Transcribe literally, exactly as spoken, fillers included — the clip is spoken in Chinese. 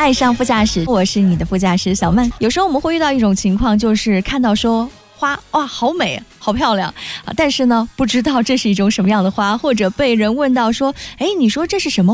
爱上副驾驶，我是你的副驾驶小曼。有时候我们会遇到一种情况，就是看到说花，哇，好美，好漂亮啊！但是呢，不知道这是一种什么样的花，或者被人问到说，哎，你说这是什么